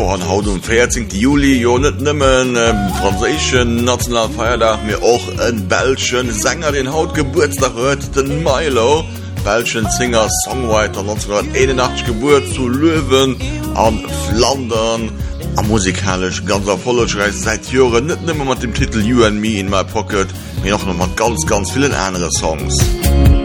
an haut 14. Juli jo net nimmen franzischen Nationalfeiertag mir auch en belschen Sänger den Haut Geburtstag hört den Milo belschen Singer Songwriter 1981 Geburt zu Löwen an Flandern am musikalisch ganz erfolgreich seit Jahren nicht nimmer mit dem Titel You and Me in My Pocket mir noch mal ganz vielen andere Songs.